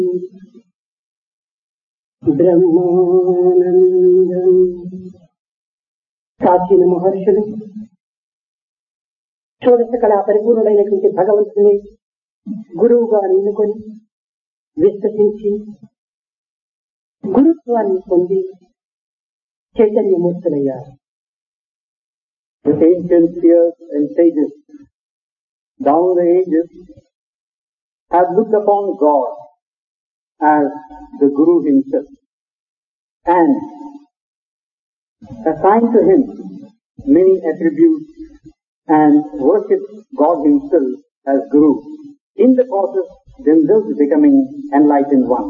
బ్రహ్మానందం. ప్రాచీన మహర్షులు షోడశ కళా పరిపూర్ణుడైనటువంటి భగవంతుని గురువుగా ఎన్నుకొని విశ్వసించి గురుత్వాన్ని పొంది చైతన్యమూర్తులయ్యారు. The ancient seers and sages down the ages have looked upon God as the Guru himself and assigned to him many attributes and worship God himself as Guru, in the process themselves becoming enlightened one.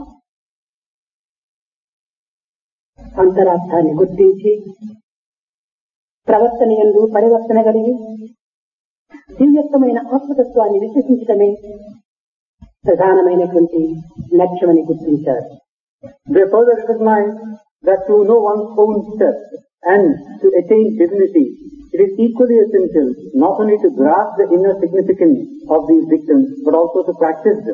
అంతరార్థాన్ని గుర్తించి ప్రవర్తన యందు పరివర్తన కలిగి దివ్యత్వమైన ఆత్మతత్వాన్ని విశ్వసించడమే ప్రధానమైనటువంటి లక్ష్యమని గుర్తించారు. They further recognize that to know one's own self and to attain divinity, it is equally essential not only to grasp the inner significance of these dictums, but also to practice them.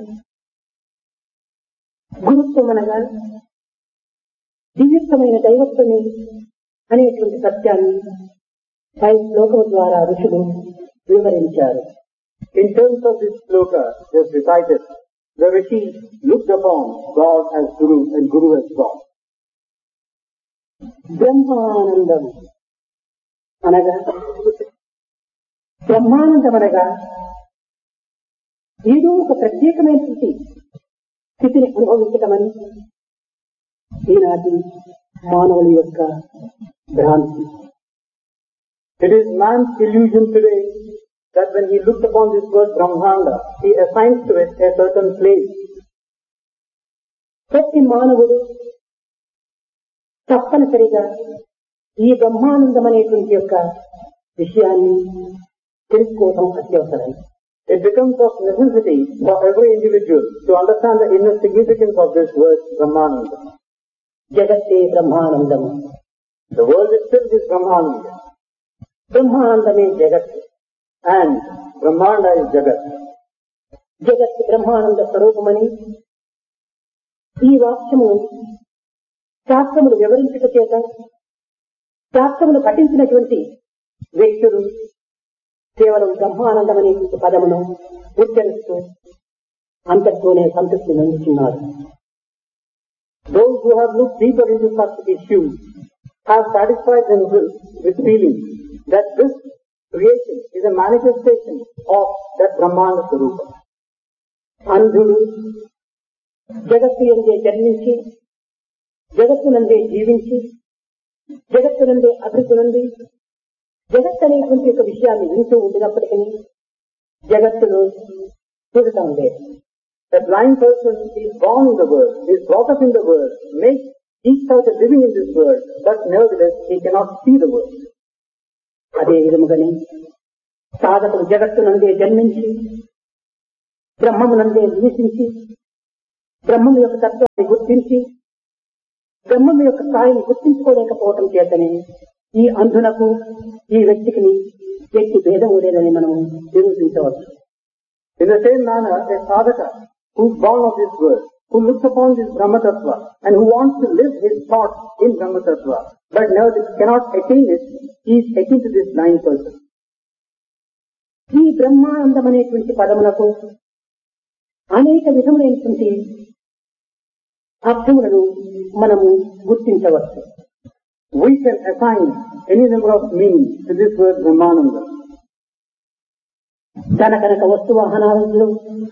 గురుత్వం అనగా దివ్యత్వమైన దైవత్వమే అనేటువంటి సత్యాన్ని పై శ్లోకం ద్వారా ఋషులు వివరించారు. In terms of this sloka just recited, the Rishis looked upon God as Guru and Guru as God. Brahmanandam అనగా ఏదో ఒక ప్రత్యేకమైనటువంటి స్థితిని అనుభవించటమని ఈనాటి మానవుల యొక్క భ్రాంతి. It is man's illusion today that when he looked upon this word Brahmanda, he assigns to it a certain place. ప్రతి మానవుడు తప్పనిసరిగా ఈ బ్రహ్మానందం అనేటువంటి యొక్క విషయాన్ని తెలుసుకోవడం అత్యవసరం. It becomes of necessity for every individual to understand the inner significance of this word Brahmananda. జగత్తే Brahmanandam. The world itself is Brahmananda. బ్రహ్మానందమే జగత్ And Brahmanda is Jagat. జగత్ బ్రహ్మానంద స్వరూపమని ఈ వాక్యము శాస్త్రములు వివరించుట చేత శాస్త్రములు పఠించినటువంటి వ్యక్తులు కేవలం బ్రహ్మానందం అనేటువంటి పదమును ఉచ్చరిస్తూ అంతటితోనే సంతృప్తి పొందుతున్నారు. Those who have looked deeper into such issues have satisfied themselves with feeling that this creation is a manifestation of that Brahmanda Swarupa. అంధుడు జగత్తు యందే జన్మించి జగత్తునందే జీవించి జగత్తునందే అభివృద్ధి నుండి జగత్ అనేటువంటి ఒక విషయాన్ని వింటూ ఉండినప్పటికీ జగత్తును చూడటం లేదు. A blind person is born in the world, is brought up in the world, makes each out a living in this world, but nevertheless he cannot see the world. అదే విధముగానే సాధకుడు జగత్తునందే జన్మించి బ్రహ్మమునందే నివసించి బ్రహ్మము యొక్క తత్వాన్ని గుర్తించి బ్రహ్మము యొక్క స్థాయిని గుర్తించుకోలేకపోవటం చేతనే ఈ అంధునకు ఈ వ్యక్తికి వ్యక్తి భేదం లేదని మనం నిరూపించవచ్చు. In the same manner, a sadhaka who is born of this world, who looks upon this Brahma Tattva and who wants to live his thoughts in Brahma Tattva, but nevertheless cannot attain it, he is akin to this blind person. ఈ బ్రహ్మానందం అనేటువంటి పదములకు అనేక విధములైనటువంటి అర్థములను మనము గుర్తించవచ్చు. We can assign any number of meanings to this word Brahmananda. ధన కనక వస్తు వాహనాలలో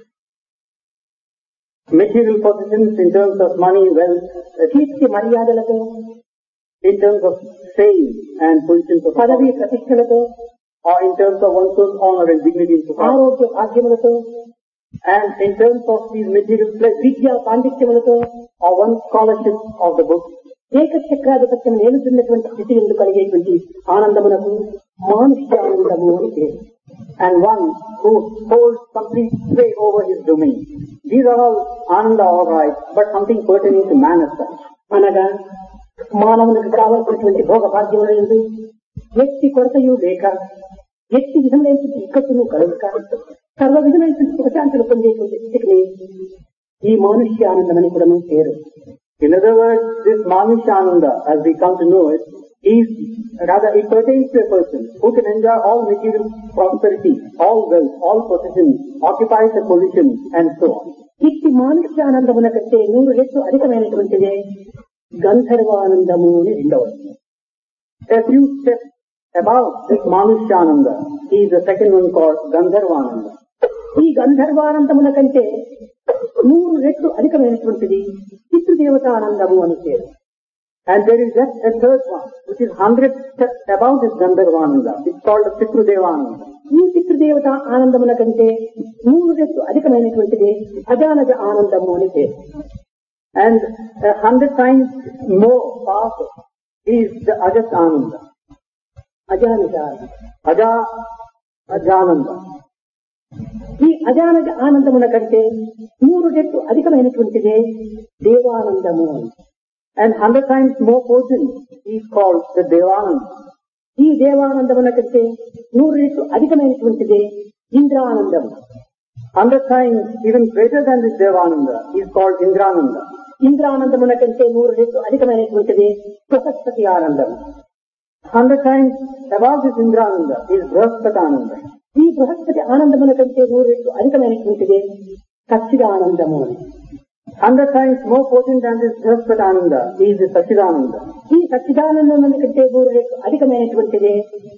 Material possessions in terms of money, wealth, కీర్తి మర్యాదలతో in terms of fame and position of పదవి ప్రతిష్టలతో or in terms of one's own honor and dignity in society, ఆరోగ్య భాగ్యములతో and in terms of these material pleasures, విద్యా పాండిత్యములతో or one's scholarship of the book, ఏకచక్రాధిపత్యం నేలుతున్నటువంటి స్థితి ఎందుకు కలిగేటువంటి ఆనందమునకు మానుష్యానందము అని పేరు. and one who holds complete sway over his domain. These are all ananda, all right, but something pertaining to man as such. అనగా మానవునికి కావలసినటువంటి భోగ భాగ్యములందు వ్యక్తి కొరతయు లేక వ్యక్తి విధములైనటువంటి ఇక్కట్టును కలుగుక సర్వ విధమైనటువంటి సుఖశాంతులు పొందేటువంటి స్థితిని ఈ మానుష్యానందమని కూడా పేరు. In other words, this Manushyananda, as we come to know it, is rather it pertains to a person who can enjoy all material prosperity, all wealth, all possessions, occupies a position, and so on. ఇట్టి మానుష్యానందమున కంటే 100 రెట్లు అధికమైనటువంటిదే గంధర్వానందము అని రెండవది. A few steps above this Manushyananda is the second one called Gandharvananda. ఈ గంధర్వానందముల కంటే 100 రెట్లు అధికమైనటువంటిది పితృదేవతానందము అని పేరు. And there is just a third one, which is 100 steps above this Gandharvananda. It's called Pitrudevananda. ఈ పితృదేవత ఆనందముల కంటే 100 రెట్లు అధికమైనటువంటిది అజానజ ఆనందము అని పేరు. And 100 times more powerful is the Ajas Ananda. అజానజ Ajananda. ఈ అజానజ ఆనందముల కంటే 100 రెట్లు అధికమైనటువంటిదే దేవానందము అని. And 100 times more potent is called the Devananda. ఈ దేవానందముల కంటే 100 రెట్లు అధికమైనటువంటిదే ఇంద్రానందము. 100 times even greater than this Devananda is called Indrananda. ఇంద్రానందముల కంటే 100 రెట్లు అధికమైనటువంటిదే బృహస్పతి ఆనందము. 100 times above this Indrananda is Brahaspatananda. ఈ బృహస్పతి ఆనందముల కంటే 100 రెట్లు అధికమైనటువంటిదే సచ్చిదానందము అని. 100 times more potent than this Brahaspatananda is the Sachidananda. ఈ సచ్చిదానందముల కంటే 100 రెట్లు అధికమైనటువంటిదే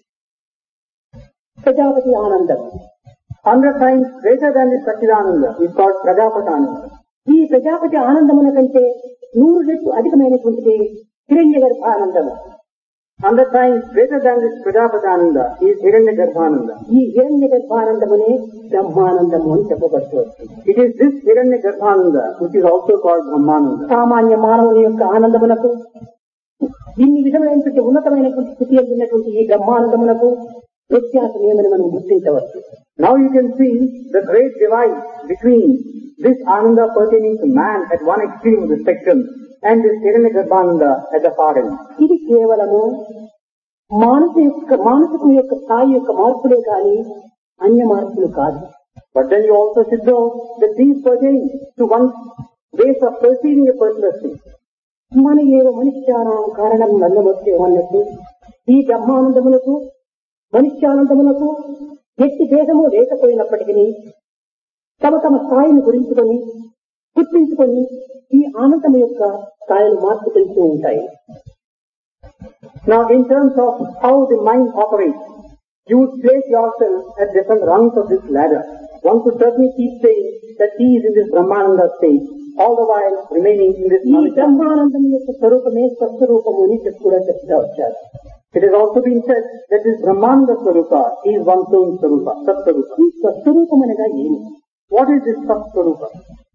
ప్రజాపతి ఆనందం. 100 times greater than this Sachidananda is called Prajapatananda. ఈ ప్రజాపతి ఆనందముల కంటే 100 రెట్లు అధికమైనటువంటిది హిరణ్య గర్భానందము. 100 times greater than this Prajapatananda is Hiranyagarbhananda. ఈ హిరణ్య గర్భానందమునే బ్రహ్మానందము అని చెప్పబడుతుంది. It is this Hiranyagarbhananda which is also called Brahmananda. సామాన్య మానవుని యొక్క ఆనందమునకు ఇన్ని విధమైనటువంటి ఉన్నతమైనటువంటి స్థితి ఉన్నటువంటి ఈ బ్రహ్మానందమునకు వ్యత్యాసం ఏమని మనం గుర్తించవచ్చు. Now you can see the great divide between this Ananda pertaining to man at one extreme of the spectrum and this Hiranyagarbhananda at the far end. ఇది కేవలము మానసికం యొక్క స్థాయి యొక్క మార్పులే కానీ అన్య మార్పులు కాదు. But then you also should know that these pertain to one's ways of perceiving a particular thing. మన ఏవో మనుష్యానం కారణం నల్లమొచ్చే అన్నట్టు ఈ బ్రహ్మానందములకు మనుష్యానందములకు ఎట్టి భేదము లేకపోయినప్పటికీ తమ తమ స్థాయిని గుర్తించుకొని ఈ ఆనందం యొక్క స్థాయిలు మార్పు తెలుస్తూ ఉంటాయి. Now in terms of how the mind operates, you would place yourself at different rungs of this ladder. One could certainly keep saying that he is in this Brahmananda state, all the while remaining in this ఈ బ్రహ్మానందం యొక్క స్వరూపమే స్వస్వరూపము అని కూడా చెప్తా వచ్చారు. It has also been said that this Brahmananda Swarupa is one's own Swarupa, Sat-Swarupa. ఈ స్వస్వరూపం అనగా ఏమి? What is this Sat-Swarupa?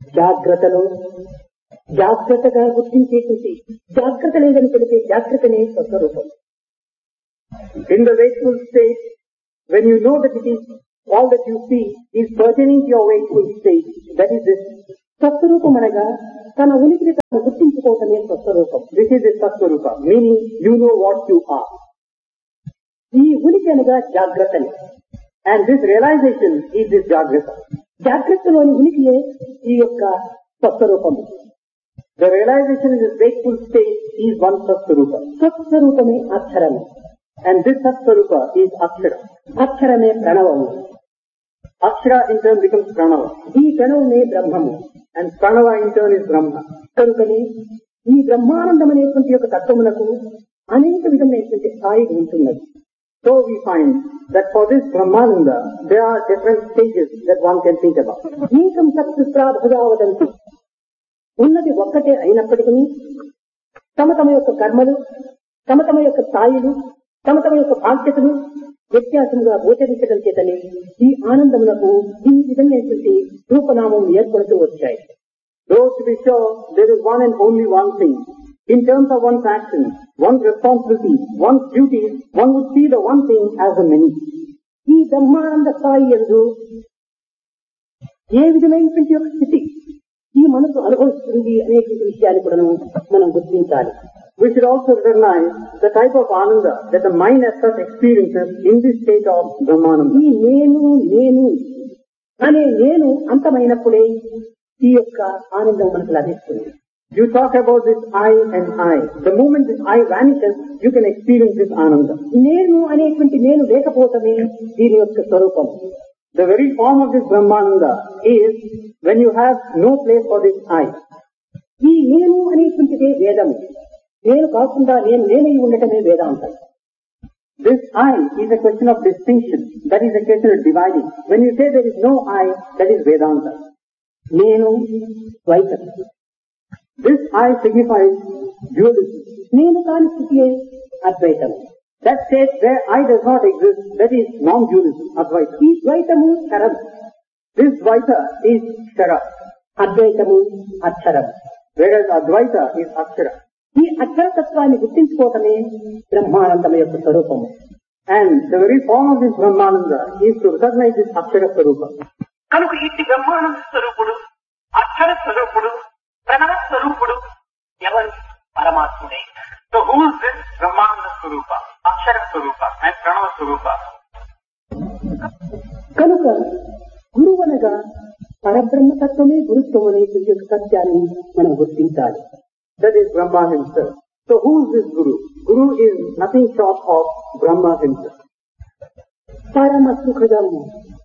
జాగ్రత్తగా గుర్తించేటువంటి జాగ్రత్త లేదని తెలిపే జాగ్రత్తనే స్వస్వరూపం. In the wakeful state, when you know that it is all that you see is pertaining to your wakeful state, that is this స్వస్వరూపం అనగా తన ఉనికిని తాను గుర్తించుకోవటమే స్వస్వరూపం. This is the Sat-Swarupa, meaning you know what you are. ఈ ఉనికి అనగా జాగ్రత్తని. And this realization is this Jagrata. జాగ్రత్తలోని ఉనికియే ఈ యొక్క స్వస్వరూపము. The realization in this wakeful state is one Sat-Swarupa. స్వస్వరూపమే అక్షరము. And this Sat-Swarupa is Akshara. అక్షరమే ప్రణవము. Akshara in turn becomes Pranava. ఈ ప్రణవమే బ్రహ్మము. And Pranava in turn is Brahma. కనుకనే ఈ బ్రహ్మానందం అనేటువంటి యొక్క తత్వమునకు అనేక విధమైనటువంటి స్థాయి ఉంటున్నది. So we find that for this Brahmananda, there are different stages that one can think about. ఏకం సత్పుత్రాభుజావదంతి ఉన్నది ఒక్కటే అయినప్పటికీ తమ యొక్క కర్మలు, తమ యొక్క స్థాయిలు, తమ యొక్క బాధ్యతలు వ్యత్యాసంగా గోచరించడం చేతనే ఈ ఆనందములకు ఈ విధమైనటువంటి రూపనామం ఏర్పడుతూ వచ్చాయి. Though to be sure, there is one and only one thing. In terms of one's action, one's responsibility, one's duties, one would see the one thing as a many. ఈ బ్రహ్మానంద స్థాయి యందు ఏ విధమైనటువంటి యొక్క స్థితి ఈ మనసు అనుభవిస్తుంది అనేటువంటి విషయాన్ని కూడా మనం గుర్తించాలి. We should also recognize the type of Ananda that the mind as such experiences in this state of Brahmananda. ఈ నేను అనే నేను అంతమైనప్పుడే ఈ యొక్క ఆనందం మనకు లభిస్తుంది. You talk about this I and I. The moment this I vanishes, you can experience this ananda. నేను అనేటువంటి నేను లేకపోవటమే దీని యొక్క స్వరూపం. The very form of this Brahmananda is when you have no place for this I. ఈ నేను అనేటువంటిదే వేదము. నేను కాకుండా నేను నేనై ఉండటమే వేదాంతం. This I is a question of distinction. That is a question of dividing. When you say there is no I, that is Vedanta. నేను ద్వైతం. This I signifies dualism. నేను కాని స్థితియే అద్వైతం. That state where I does not exist, that is non-dualism, Advaita. ఈ ద్వైతము క్షరం. This Dvaita is Shara, అద్వైతము అక్షరం. whereas Advaita is Akshara. ఈ అక్షరతత్వాన్ని గుర్తించుకోవటమే బ్రహ్మానందం యొక్క స్వరూపము. And the very form of this Brahmananda is to recognize this Akshara Swarupa. కనుక ఇట్టి బ్రహ్మానంద స్వరూపుడు, అక్షర స్వరూపుడు, ప్రణవ స్వరూపుడు ఎవరు? పరమాత్ముడే. So who is this Brahmananda Swarupa, Akshara Swarupa and Pranava Swarupa? కనుక గురువు అనగా పరబ్రహ్మతత్వమే గురుత్వం అనేటువంటి సత్యాన్ని మనం గుర్తించాలి. That is Brahma himself. So who is this Guru? Guru is nothing short of Brahma himself. పరమ సుఖదము.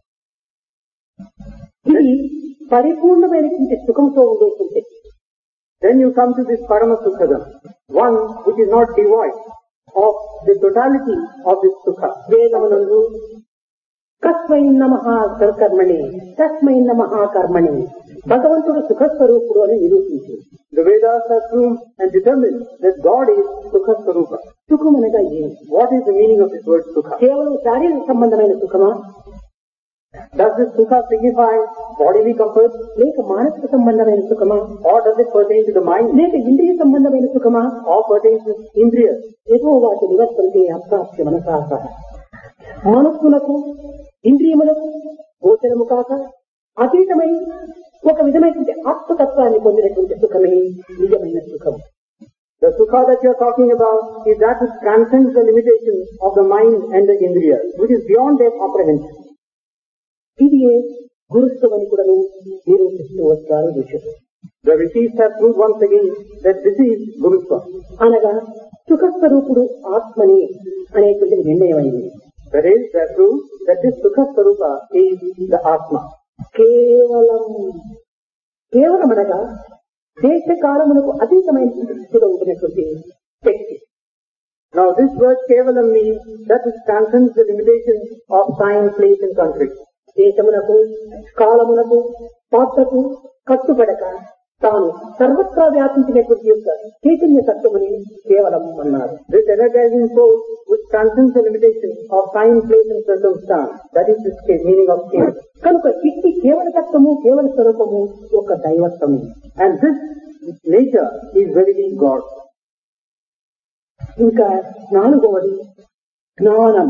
ఇది పరిపూర్ణమైనటువంటి సుఖంతో ఉండేటువంటి. Then you come to this Parama Sukhadam, one which is not devoid of the totality of this Sukha. వేదమునందు కస్మై నమః కర్మణి తస్మై నమః కర్మణి భగవంతుడు సుఖస్వరూపుడు అని నిరూపించింది. The Vedas have proved and determined that God is Sukha Swarupa. సుఖం అనగా ఏమి? What is the meaning of this word Sukha? కేవలం శారీరక సంబంధమైన సుఖమా, Does this Sukha signify bodily comfort, లేక మానసిక సంబంధమైన సుఖమా, or does it pertain to the mind, లేక ఇంద్రియ సంబంధమైన సుఖమా? or pertains to Indriyas? ఏదో వాటి నివర్తంతే అప్రాప్య మనసాస. మనస్సులకు ఇంద్రియములకు గోచరము కాక అతీతమై ఒక విధమైనటువంటి ఆత్మతత్వాన్ని పొందినటువంటి సుఖమే నిజమైన సుఖం. The Sukha that you are talking about is that which transcends the limitations of the mind and the Indriyas, which is beyond their comprehension. ఇది గురుత్వం అని కూడా నిరూపిస్తూ వచ్చారు ఋషులు. The rishis have proved once again that this is Gurutva. అనగా సుఖస్వరూపుడు ఆత్మని అనేటువంటి నిర్ణయమైంది. That is, they have proved that this Sukha Swarupa is the Atma. కేవలం కేవలం అనగా దేశకాలములకు అతీతమైన స్థితిలో ఉంటున్నటువంటి శక్తి. Now this word Kevalam means that which transcends the limitations of time, place and country. దేశమునకు కాలమునకు పాత్రకు కట్టుబడక తాను సర్వత్రా వ్యాపించినటువంటి యొక్క చైతన్య తత్వమని కేవలం అన్నారు. This energizing force which transcends the limitations of time, place and circumstance. That is the meaning of Kevalam. కనుక ఇట్టి కేవల తత్వము కేవల స్వరూపము ఒక దైవత్వము. And this nature is verily God. ఇంకా నాలుగవది జ్ఞానం.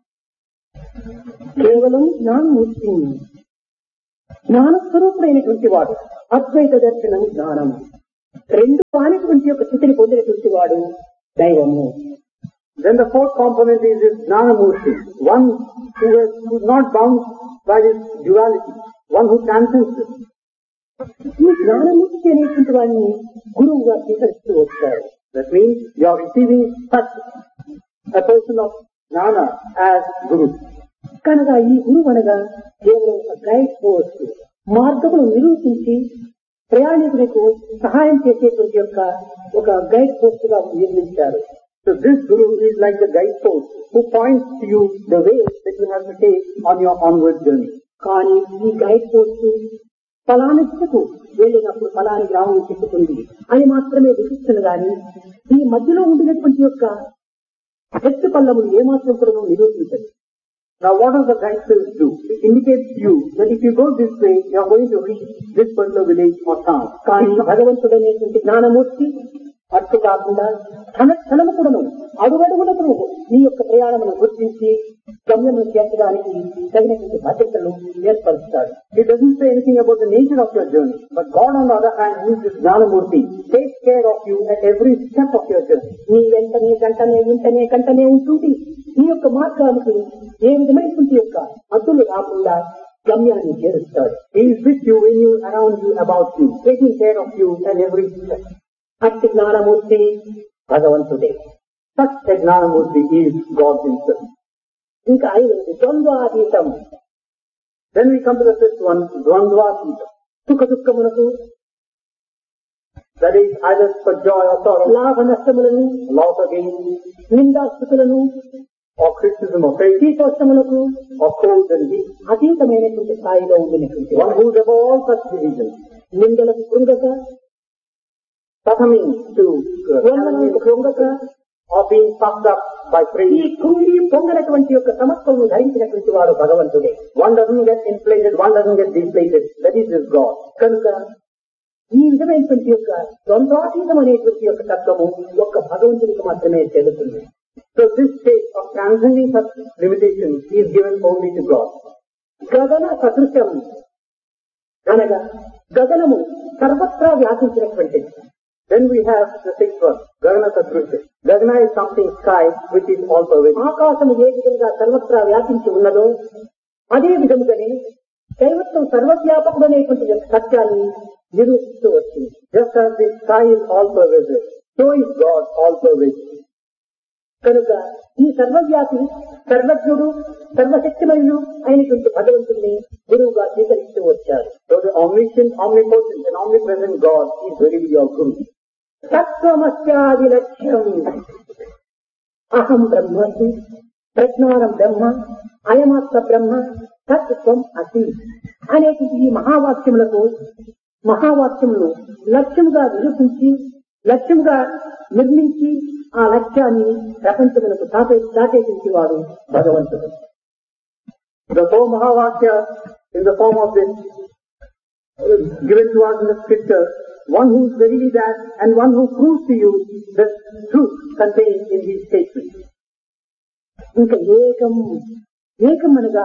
కేవలం జ్ఞానమూర్తి, జ్ఞానస్వరూపుడైనటువంటి వాడు. అద్వైత దర్శనం జ్ఞానం. రెండు కానిటువంటి యొక్క స్థితిని పొందినటువంటి వాడు దైవము. Then the fourth component is this Jnanamurti, one who is not bound by this duality, one who transcends this. ఈ జ్ఞానమూర్తి అనేటువంటి వాడిని గురువుగా స్వీకరిస్తూ వచ్చారు. That means you are receiving such a person of Jnana as Guru. కనుక ఈ గురువు అనగా కేవలం ఒక గైడ్ పోస్ట్, మార్గమును నిరూపించి ప్రయాణికులకు సహాయం చేసేటువంటి యొక్క ఒక గైడ్ పోస్ట్ గా నిర్మించారు. So this Guru is like the guidepost who points to you the way that you have to take on your onward journey. కానీ ఈ గైడ్ పోస్ట్ ఫలాని దిశకు వెళ్ళినప్పుడు ఫలాని గ్రామం చెప్పుతుంది అని మాత్రమే విధిస్తుంది. కానీ ఈ మధ్యలో ఉండినటువంటి యొక్క ఎత్తు పల్లములు ఏమాత్రం కూడా నిరూపించదు. Now what does the guidepost do? It indicates to you that if you go this way, you are going to reach this particular village or town. కానీ భగవంతుడనేటువంటి జ్ఞానమూర్తి అట్టు కాకుండా క్షణము కూడాను అడుగడుగునకు నీ యొక్క ప్రయాణమును గుర్తించి గమ్యమును చేర్చడానికి తగినటువంటి బాధ్యతలు ఏర్పరుస్తాడు. It doesn't say anything about the nature of your journey, but God on the other hand, who is this Jnanamurti, takes care of you at every step of your journey. నీ వెంటనే గంటనే ఉంటుంది. నీ యొక్క మార్గానికి ఏ విధమైనటువంటి యొక్క అడ్డులు రాకుండా గమ్యాన్ని చేరుస్తాడు. He is with you when you around you, about you, taking care of you and every step. అట్టి జ్ఞానమూర్తి భగవంతుడే. Such a Gnanamurti is God himself. ఇంకా ఐదవది ద్వంద్వాతీతం. Then we come to the fifth one, Dvandvātītam. సుఖ దుఃఖములకు, That is either for joy or sorrow, లాభ నష్టములను, loss or gain, నిందాస్థుతులను, or criticism or praise, శీతోష్ణములకు or cold and heat. అతీతమైనటువంటి స్థాయిలో ఉండినటువంటి One who is above all such divisions, నిందలకు కృంగక, succumbing to వందనలకు కృంగక, or being puffed up by ఈ praise. కృంగి పొంగనటువంటి యొక్క సమత్వము ధరించినటువంటి వాడు భగవంతుడే. One doesn't get inflated, one doesn't get deflated. That is his God. కనుక ఈ విధమైనటువంటి యొక్క ద్వంద్వాతీతం అనేటువంటి యొక్క తత్వము ఒక్క భగవంతునికి మాత్రమే తెలుస్తుంది. So this state of transcending such limitations is given only to God. గగన సదృశం అనగా గగనము సర్వత్రా వ్యాపించినటువంటిది. Then we have the sixth one, Gagana Satrusha. Gagana is something sky which is all pervading. ఆకాశము ఏ విధంగా సర్వత్రా వ్యాపించి ఉన్నదో అదే విధముగానే దైవత్వం సర్వవ్యాపకుడు అనేటువంటి సత్యాన్ని నిరూపిస్తూ వచ్చింది. Just as the sky is all pervasive, so is God all pervasive. కనుక ఈ సర్వవ్యాపి, సర్వజ్ఞుడు, సర్వశక్తిమయుడు అయినటువంటి భగవంతుడిని గురువుగా స్వీకరిస్తూ వచ్చారు. So the omniscient, omnipotent and omnipresent God is really your Guru. తత్వమస్యాది లక్ష్యం అహం బ్రహ్మస్మి, ప్రజ్ఞానం బ్రహ్మ, అయమాత్మ బ్రహ్మ, తత్వం అసి అనేటువంటి ఈ మహావాక్యములు లక్ష్యముగా నిరూపించి, లక్ష్యముగా నిర్మించి ఆ లక్ష్యాన్ని ప్రపంచములకు దాటేసించి వాడు భగవంతుడు. The four Mahavakya in the form of this given to us in the scripture, one who is verily that and one who proves to you the truth contained in these statements. ఇంకా ఏకం అనగా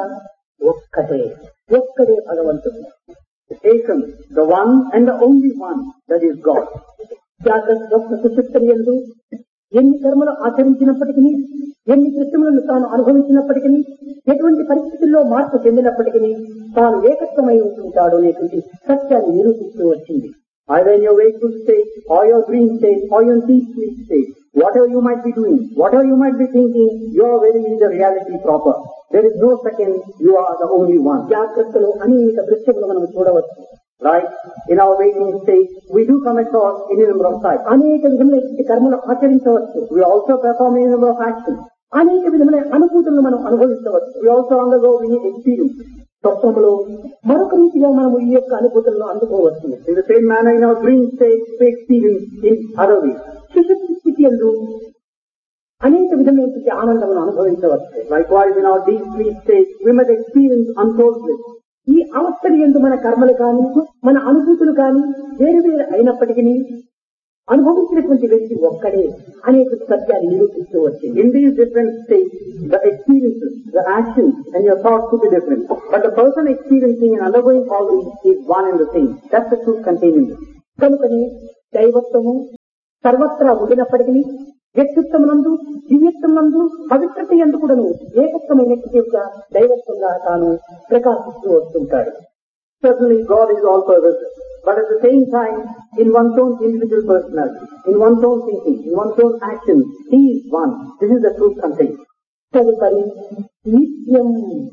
ఒక్కడే భగవంతుడు. Ekam, the one and the only one, that is God. జాగ్రత్త స్వప్న సుషుప్తులందు ఎన్ని కర్మలు ఆచరించినప్పటికీ, ఎన్ని కృత్యములను తాను అనుభవించినప్పటికీ, ఎటువంటి పరిస్థితుల్లో మార్పు చెందినప్పటికీ తాను ఏకత్వమై ఉంటుంటాడు అనేటువంటి సత్యాన్ని నిరూపిస్తూ వచ్చింది. Either in your wakeful state, or your dream state, or your deep sleep state, whatever you might be doing, whatever you might be thinking, you are verily the reality proper. There is no second, you are the only one. జాగ్రత్తలో అనేక దృశ్యములు మనం చూడవచ్చు. Right? In our waking state, we do come across any number of sights. అనేక విధములైన కర్మలు ఆచరించవచ్చు. We also perform any number of actions. అనేక విధములైన అనుభూతులను మనం అనుభవించవచ్చు. We also undergo many experiences. స్వప్నంలో మరొక రీతిగా మనం ఈ యొక్క అనుభూతులను అందుకోవచ్చు. In the same manner, in our dream state, we experience in other ways. సుషుప్తి స్థితి యందు అనేక విధమైనటువంటి ఆనందమును అనుభవించవచ్చు. Likewise, in our deep sleep state, we might experience untold bliss. ఈ అవస్థలు యందు మన కర్మలు కానీ, మన అనుభూతులు కానీ వేరు వేరు అయినప్పటికీ అనుభవించినటువంటి వ్యక్తి ఒక్కడే అనేటువంటి సత్యాన్ని నిరూపిస్తూ వచ్చింది. In these different states, the experiences, the actions and your thoughts could be different. But the person experiencing and undergoing all these is one and the same. That's the truth contained in this. కనుకనే దైవత్వము సర్వత్రా ఉండినప్పటికీ వ్యక్తిత్వమునందు, దివ్యత్వమునందు, పవిత్రత యందు కూడాను ఏకత్వమైనటువంటి యొక్క దైవత్వంగా తాను ప్రకాశిస్తూ వస్తుంటాడు. Certainly God is all pervasive. But at the same time, in one's own individual personality, in one's own thinking, in one's own actions, He is one. This is the truth contained. తదుపరి నిత్యం.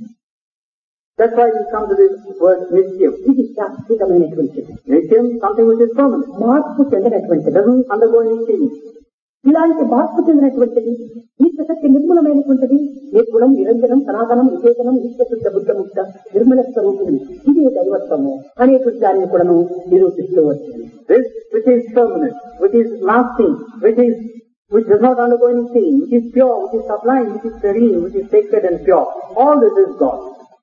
That's why we come to this word Nityam. ఇది శాశ్వతమైనటువంటిది. Nityam, something which is permanent. మార్పు చెందినటువంటిది. Doesn't undergo any change. ఇలాంటి మార్పు చెందినటువంటిది, నిత్య సత్య నిర్మూలమైనటువంటిది, నిర్గుణం, నిరంజనం, సనాతనం, విశేషణం, నిత్యశుద్ధ బుద్ధముక్త నిర్మల స్వరూపుడు, ఇదే దైవత్వము అనేటువంటి దాన్ని కూడా నిరూపిస్తూ వచ్చింది. This which is permanent, which is lasting, which does not undergo any change, which is pure, which is sublime, which is serene, which is sacred and pure. All this is God.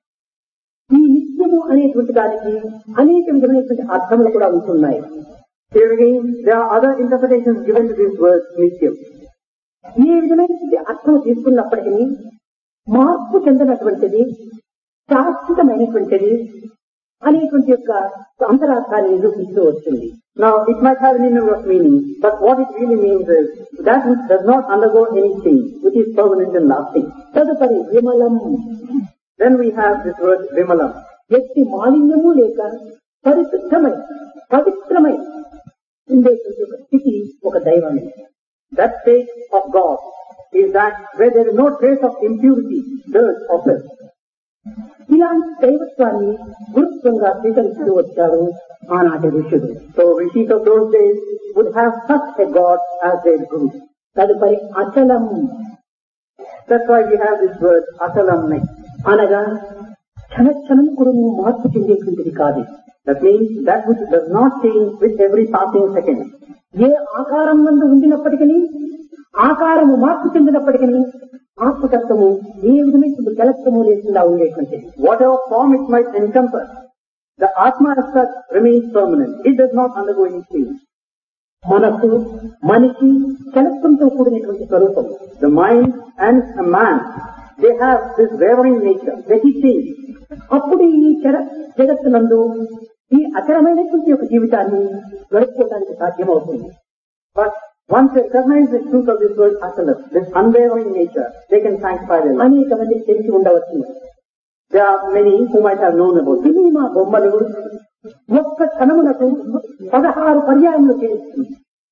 ఈ నిత్యము అనేటువంటి దానికి అనేక విధమైనటువంటి అర్థములు కూడా ఉంటున్నాయి. Here again, there are other interpretations given to this word Nityam. ఏ విధమైనటువంటి అర్థం తీసుకున్నప్పటికీ మార్పు చెందినటువంటిది, శాశ్వతమైనటువంటిది అనేటువంటి యొక్క అంతరార్థాన్ని నిరూపిస్తూ వచ్చింది. Now, it might have any number of meanings, but what it really means is that which does not undergo any change, which is permanent and lasting. తదుపరి విమలం. Then we have this word Vimalam. ఎట్టి మాలిన్యము లేక పరిశుద్ధమై పవిత్రమై ఉండేటువంటి ఒక స్థితి ఒక దైవాన్ని. That state of God is that where there is no trace of impurity, dirt or filth. ఇలాంటి దైవత్వాన్ని గురుత్వంగా స్వీకరిస్తూ వచ్చారు ఆనాటి ఋషులు. So rishis of those days would have such a God as their guru. తదుపరి అచలం. That's why we have this word achalam next. అనగా క్షణక్షణం కూడా మార్పు చెందేటువంటిది కాదు. That means that which does not change with every passing second. ఏ ఆకారం నందు ఉండినప్పటికీ ఆకారము మార్పు చెందినప్పటికీ ఆత్మతత్వము ఏ విధమైన కలత్వము లేకుండా ఉండేటువంటిది. Whatever form it might encompass, the Atma as such remains permanent. It does not undergo any change. మనసు మనిషి కలత్వంతో కూడినటువంటి స్వరూపం. The mind and a man, they have this wavering nature. They keep changing. అప్పుడు ఈ జగత్తునందు ఈ అచరమైనటువంటి ఒక జీవితాన్ని గడుపుకోవడానికి సాధ్యమవుతుంది. But once they recognize the truth of this word achalam, this unwavering nature, they can sanctify their life. అనేక మందికి తెలిసి ఉండవచ్చు. There are many who might have known about this. Cinema బొమ్మలు ఒక్క క్షణమునకు 16 పర్యాయములు చేస్తుంది.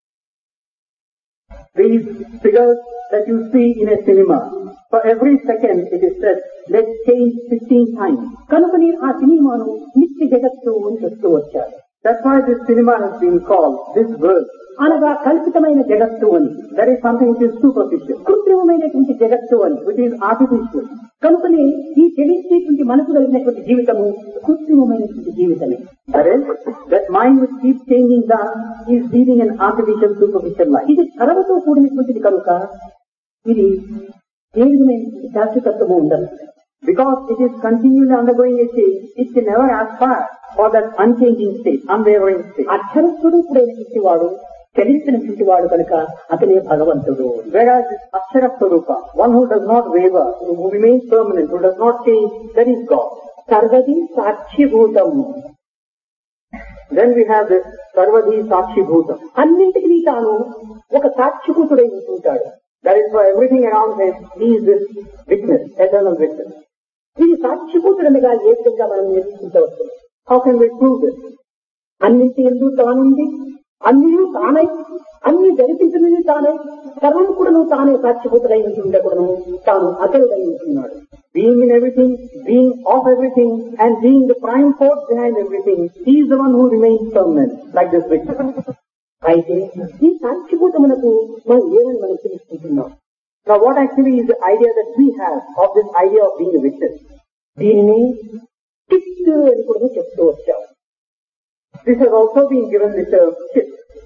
These figures that you see in a cinema, for every second it is said, let's change 15 times. కనుకని ఆ సినిమాను నిత్య జగత్తు అని చెప్తూ వచ్చారు. That's why this cinema has been called this world. అనగా కల్పితమైన జగత్తు అని. That is something which is superficial, కృత్రిమమైనటువంటి జగత్తు అని, which is artificial. కనుకనే ఈ చెలించేటువంటి మనసు కలిగినటువంటి జీవితము కృత్రిమమైనటువంటి జీవితమే. That is, that mind which keeps changing that is leading an artificial, superficial life. ఇది కలవతో కూడినటువంటిది కనుక ఇది ఏ విధమైనటువంటి శాశ్వతత్వము ఉండదు. Because it is continually undergoing a change, it can never aspire for that unchanging state, unwavering state. అక్షరస్వరూపుడైనటువంటి వాడు చలించినటువంటి వాడు కనుక అతనే భగవంతుడు. Whereas this Akshara Swarupa, one who does not waver, who remains permanent, who does not change, that is God. సర్వది సాక్షిభూతం. Then we have this Sarvadhi Sakshi Bhutam. అన్నింటికి తాను ఒక సాక్షిభూతుడై ఉంటుంటాడు. That is for everything around him, he is this witness, eternal witness. ఇది సాక్షిభూతుడనగా ఏ విధంగా మనం నిరూపించవచ్చు? How can we prove this? అన్నింటి ఎందు తానుంది, అన్నీ తానై, అన్ని జరిపించినది తానై, సర్వం కూడా తానే సాక్షిభూతుడై ఉండకూడను, తాను అతరుడై ఉంటున్నాడు. Being in everything, being of everything, and being the prime force behind everything, he is the one who remains permanent, like this witness. అయితే ఈ సాక్షిభూతమునకు మనం ఏమని మనం తెలుసుకుంటున్నాం? Now what actually is the idea that we have of this idea of being a witness? దీనిని చిత్ అని కూడా చెప్తూ వచ్చాం. This has also been given the term chit,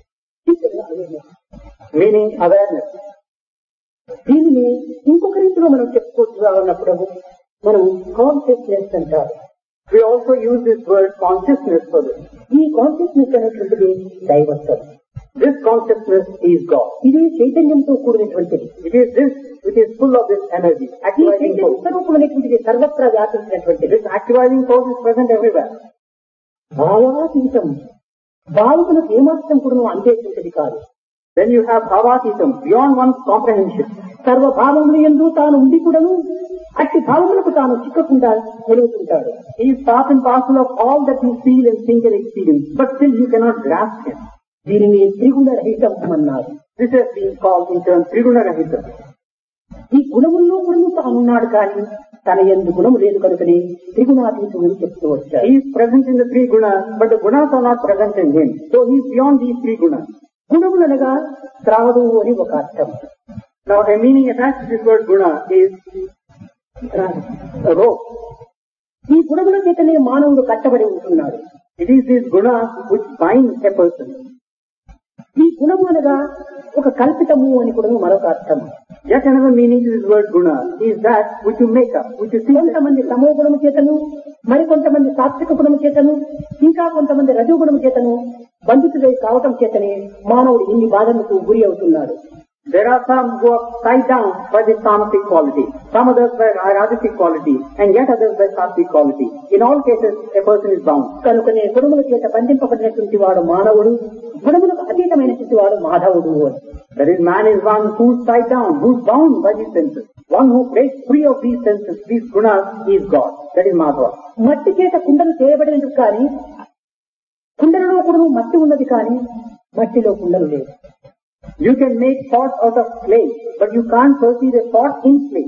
meaning awareness. దీనిని ఇంకొక రీతిలో మనం చెప్పుకోవాలన్నప్పుడు మనం కాన్షియస్నెస్ అంటారు. We also use this word consciousness for this. ఈ కాన్షియస్నెస్ అనేటువంటిది దైవత్వం. This consciousness is God. ఇది చైతన్యంతో కూడినటువంటిది. It is this which is full of this energy, ఈ activating చైతన్య force. స్వరూపం అనేటువంటిది సర్వత్రా వ్యాపించినటువంటిది. This activating force is present everywhere. భావాతీతం, భావములకు ఏమాత్రం కూడా అందేటువంటిది కాదు. Then you have bhavatītam, beyond one's comprehension. సర్వభావములు యందు తాను ఉండి కూడాను అట్టి భావములకు తాను చిక్కకుండా నిలుగుతుంటాడు. He is part and parcel of all that you feel and think and experience, but still you cannot grasp him. దీనిని త్రిగుణ రహితం అన్నారు. This has been called in turn Triguna Rahitam. ఈ గుణముల్లో కూడా తానున్నాడు కానీ తన యందు గుణము లేదు కనుకని త్రిగుణాతీతుడని చెప్తూ వచ్చారు. He is present in the three gunas, but the gunas are not present in him. So he is beyond these three gunas. గుణములనగా త్రావడు అని ఒక అర్థం. Now a meaning attached to this word guna is rope. ఈ గుణముల చేతనే మానవుడు కట్టబడి ఉంటున్నాడు. It is these gunas which bind a person. ఈ గుణము అనగా ఒక కల్పితము అని కూడా మరొక అర్థం. Yet another meaning to this word guna is that which you make up, which you see. కొంతమంది తమో గుణము చేతను, మరికొంతమంది సాత్విక గుణము చేతను, ఇంకా కొంతమంది రజోగుణము చేతను బంధితుడై కావటం చేతనే మానవుడు ఇన్ని బాధలకు గురి అవుతున్నాడు. There are some who are tied down by the tamasic quality, some others by rajasic quality, and yet others by sattvic quality. In all cases, a person is bound. కనుకనే గుణముల చేత బంధింపబడినటువంటి వాడు మానవుడు, గుణములకు అతీతమైనటువంటి వాడు మాధవుడు అని. That is, man is one who is tied down, who is bound by these senses. One who breaks free of these senses, these gunas, is God. that is Madhava. మట్టి చేత కుండలు చేయబడినది కానీ కుండలలో కూడా మట్టి ఉన్నది కానీ మట్టిలో కుండలు లేవు. You can make pots out of clay, but you can't perceive a pot in clay.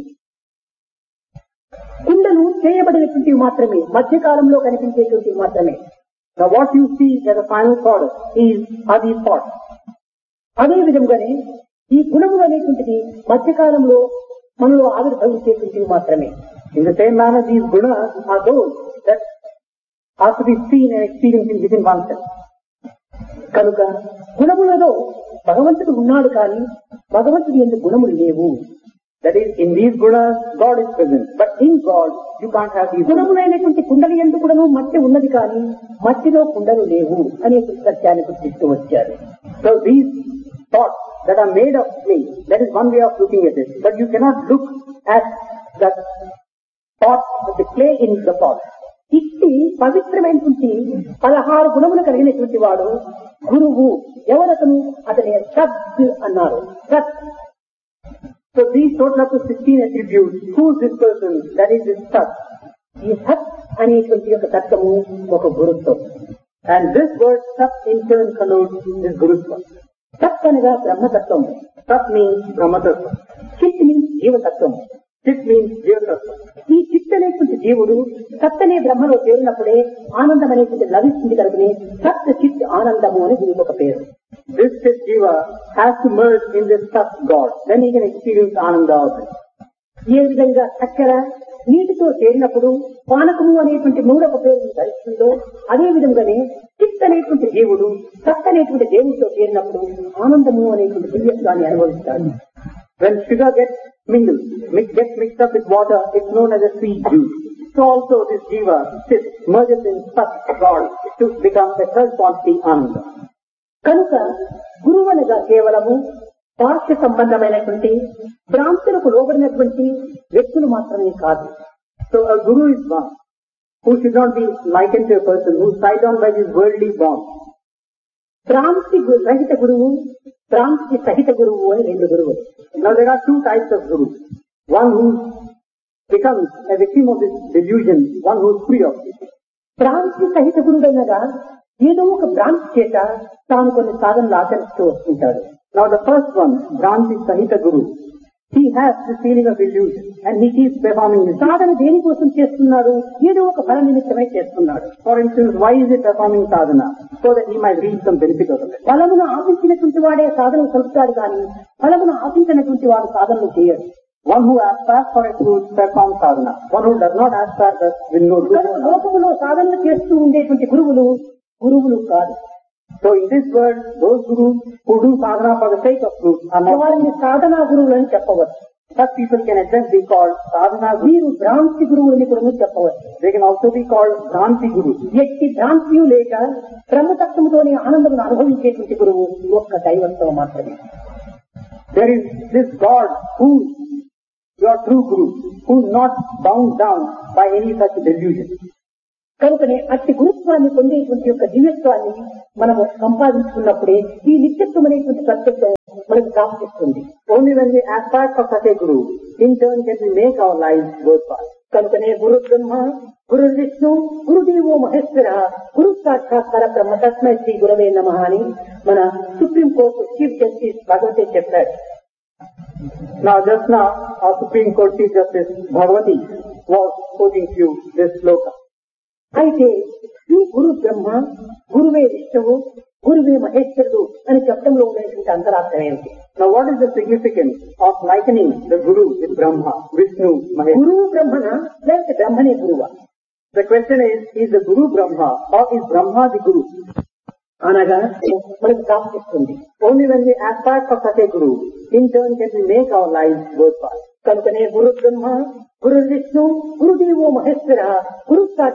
కుండలు చేయబడినటువంటివి మాత్రమే, మధ్యకాలంలో కనిపించేటువంటివి మాత్రమే. Now what you see as a final product are these pots. అదే విధంగానే ఈ గుణములు అనేటువంటిది మధ్యకాలంలో మనలో ఆవిర్భవించేటువంటివి మాత్రమే. In the same manner, these gunas are those that are to be seen and experienced within oneself. కనుక గుణములలో భగవంతుడు ఉన్నాడు కానీ భగవంతుడి యందు గుణములు లేవు. That is, in these gunas, God is present. But in God, you can't have these gunas. గుణములైనటువంటి kundali యందు కూడాను మట్టి ఉన్నది కానీ మట్టిలో కుండలు లేవు అనే సత్యాన్ని గుర్తిస్తూ వచ్చారు. So these pots that are made of clay, that is one way of looking at it. But you cannot look at the pot, the clay in the pot. ఇట్టి పవిత్రమైనటువంటి 16 గుణములు కలిగినటువంటి వాడు గురువు. ఎవరతను? అతని సత్ అన్నారు. సత్. So these total up to 16 attributes. Who is this person? That is this Sat. ఈ సత్ అనేటువంటి యొక్క తత్వము ఒక గురుత్వం. And this word Sat in turn connotes this Gurutva. సత్ అనగా బ్రహ్మతత్వం. Sat means Brahmatattva. చిత్ మీన్స్ జీవతత్వం. Chit means Jivatattva. ఈ చిత్ అనేటువంటి జీవుడు సత్ అనే బ్రహ్మలో చేరినప్పుడే ఆనందం అనేటువంటి లభిస్తుంది కనుకనే సత్ చిత్ ఆనందము అని దీనికి ఒక పేరు. This Chit Jiva has to merge in this Sat God. Then he can experience Ananda of it. ఏ విధంగా చక్కెర నీటితో చేరినప్పుడు పానకము అనేటువంటి మూడవ పేరు ధరిస్తుందో అదే విధంగానే చిత్ అనేటువంటి జీవుడు సత్ అనేటువంటి దేవుడితో చేరినప్పుడు ఆనందము అనేటువంటి దివ్యత్వాన్ని అనుభవిస్తాడు. When sugar gets mixed up with water, it's known as a sweet juice. So also this Jiva, Chit, merges in Sat God to become the third quantity Ananda. కనుక గురువు అనగా కేవలము పార్శ్వ సంబంధమైనటువంటి భ్రాంతులకు లోబడినటువంటి వ్యక్తులు మాత్రమే కాదు. So a guru is one who should not be likened to a person who is tied on by these worldly bonds. భ్రాంతి రహిత గురువు, భ్రాంతి సహిత గురువు అని రెండు గురువులు. Now there are two types of gurus. One who becomes a victim of this delusion, one who is free of it. భ్రాంతి సహిత గురువు అనగా ఏదో ఒక భ్రాంతి చేత తాను కొన్ని సాధనలు ఆచరిస్తూ వస్తుంటాడు. Now the first one, Bhranti Sahita Guru, he has this feeling of illusion and he keeps performing his సాధన దేనికోసం చేస్తున్నాడు? ఏదో ఒక ఫల నిమిత్తమై చేస్తున్నాడు. For instance, why is he performing sadhana? So that he might reap some benefit out of it. ఫలమును ఆశించినటువంటి వాడే సాధనలు కలుపుతాడు కానీ ఫలమును ఆశించినటువంటి వాడు సాధనలు చేయడు. One who aspires for a truth performs sadhana. One who does not aspire that will no truth. లోకములో సాధనలు చేస్తూ ఉండేటువంటి గురువులు కాదు. So in this world, those gurus who do sadhana for the sake of truth are not. వారిని సాధనా గురువులని చెప్పవచ్చు. Such people can at best be called sadhana gurus. వీరు భ్రాంతి గురువులని కూడా చెప్పవచ్చు. They can also be called Bhranti gurus. ఎట్టి భ్రాంతియు లేక బ్రహ్మతత్వముతోని ఆనందమును అనుభవించేటువంటి గురువు ఒక్క దైవత్వం మాత్రమే. There is this God who is your true guru, who is not bound down by any such delusion. కనుకనే అట్టి గురుత్వాన్ని పొందేటువంటి యొక్క దివ్యత్వాన్ని మనము సంపాదించుకున్నప్పుడే ఈ నిత్యత్వం అనేటువంటి సత్యత్వం మనకు ప్రాప్తిస్తుంది. Only when we aspire for such a guru, in turn can we make our lives worthwhile. కనుకనే గురు బ్రహ్మ, గురు విష్ణు, గురుదేవో మహేశ్వర, గురు సాక్షాత్కార బ్రహ్మ తస్మై శ్రీ గురవే నమః అని మన supreme court chief justice Bhagavati చెప్పాడు. Now just now, our Supreme Court Chief Justice Bhagavati was quoting to you this sloka. అయితే ఈ గురు బ్రహ్మ, గురువే విష్ణువు, గురువే మహేశ్వరుడు అని చెప్పడంలో ఉండేటువంటి అంతరార్థం ఏమిటి? Now what is the significance of likening the Guru with Brahma, Vishnu, Maheshwara? గురువు బ్రహ్మన లేకపోతే బ్రహ్మనే గురువా? The question is the Guru Brahma or is Brahma the Guru? అనగా మనకు ప్రాప్తిస్తుంది. Only when we aspire for such a Guru, in turn can we make our lives worthwhile. కనుకనే గురు బ్రహ్మ, గురు విష్ణు, గురుదేవో మహేశ్వర, గురు